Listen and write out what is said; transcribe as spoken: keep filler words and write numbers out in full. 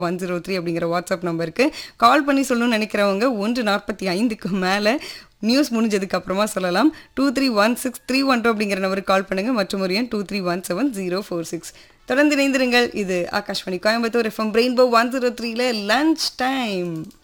One zero three அப்படிங்கிற WhatsApp நம்பருக்கு கால் பண்ணி சொல்லணும்னு நினைக்கிறவங்க ஒன்று நாற்பத்தி ஐந்துக்கு மேலே நியூஸ் முடிஞ்சதுக்கு அப்புறமா சொல்லலாம். Two three one six three one two அப்படிங்கிற நம்பருக்கு கால் பண்ணுங்கள். மற்றும் ஒரு எண் two three one seven zero four six. தொடர்ந்து இணைந்திருங்கள். இது Akashvani Coimbatore FM rainbow one zero த்ரீல லஞ்ச் டைம்.